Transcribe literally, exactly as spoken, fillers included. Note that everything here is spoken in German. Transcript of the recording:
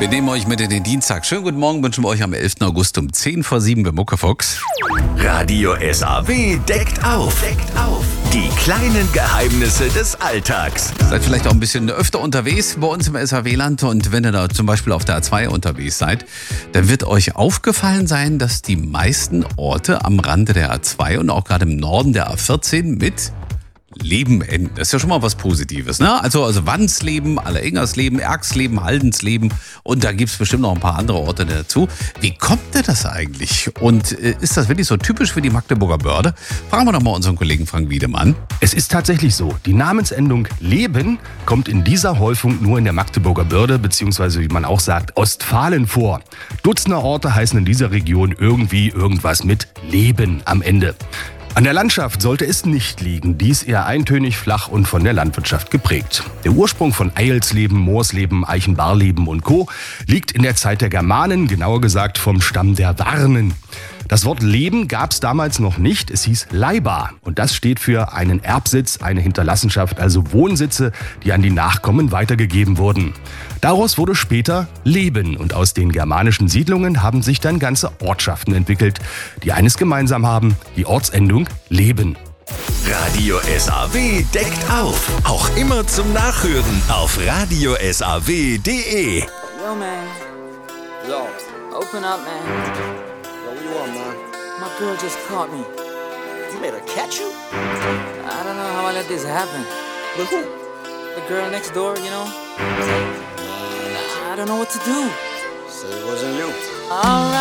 Wir nehmen euch mit in den Dienstag. Schönen guten Morgen, wünschen wir euch am elften August um zehn vor sieben bei Muckefuchs. Radio S A W deckt auf. Deckt auf. Die kleinen Geheimnisse des Alltags. Seid vielleicht auch ein bisschen öfter unterwegs bei uns im S A W-Land. Und wenn ihr da zum Beispiel auf der A zwei unterwegs seid, dann wird euch aufgefallen sein, dass die meisten Orte am Rande der A zwei und auch gerade im Norden der A vierzehn mit Leben enden. Das ist ja schon mal was Positives, ne? Also, also Wandsleben, Allerengersleben, Erxleben, Haldensleben und da gibt es bestimmt noch ein paar andere Orte dazu. Wie kommt denn das eigentlich? Und äh, ist das wirklich so typisch für die Magdeburger Börde? Fragen wir doch mal unseren Kollegen Frank Wiedemann. Es ist tatsächlich so. Die Namensendung Leben kommt in dieser Häufung nur in der Magdeburger Börde, beziehungsweise wie man auch sagt, Ostfalen vor. Dutzende Orte heißen in dieser Region irgendwie irgendwas mit Leben am Ende. An der Landschaft sollte es nicht liegen, dies eher eintönig, flach und von der Landwirtschaft geprägt. Der Ursprung von Eilsleben, Moorsleben, Eichenbarleben und Co. liegt in der Zeit der Germanen, genauer gesagt vom Stamm der Warnen. Das Wort Leben gab es damals noch nicht, es hieß Leihbar und das steht für einen Erbsitz, eine Hinterlassenschaft, also Wohnsitze, die an die Nachkommen weitergegeben wurden. Daraus wurde später Leben und aus den germanischen Siedlungen haben sich dann ganze Ortschaften entwickelt, die eines gemeinsam haben, die Ortsendung Leben. Radio S A W deckt auf. Auch immer zum Nachhören auf radio S A W punkt de. Yo, man. Yo. Open up, man. Yo, what you want, man? My girl just caught me. You made her catch you? I don't know how I let this happen. With who? The girl next door, you know? I don't know what to do. Say it wasn't you. All right.